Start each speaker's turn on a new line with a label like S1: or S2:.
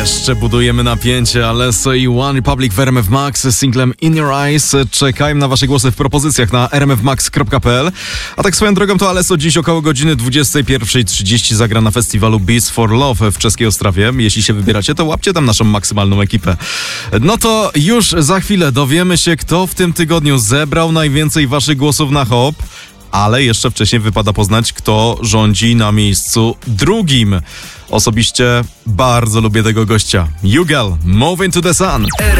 S1: Jeszcze budujemy napięcie, Alesso i One Republic w RMF Max z singlem In Your Eyes. Czekajmy na wasze głosy w propozycjach na rmfmax.pl. A tak swoją drogą to Alesso dziś około godziny 21:30 zagra na festiwalu Beats for Love w czeskiej Ostrawie. Jeśli się wybieracie, to łapcie tam naszą maksymalną ekipę. No to już za chwilę dowiemy się, kto w tym tygodniu zebrał najwięcej waszych głosów na hop. Ale jeszcze wcześniej wypada poznać, kto rządzi na miejscu drugim. Osobiście bardzo lubię tego gościa. Jugel, Move Into the Sun.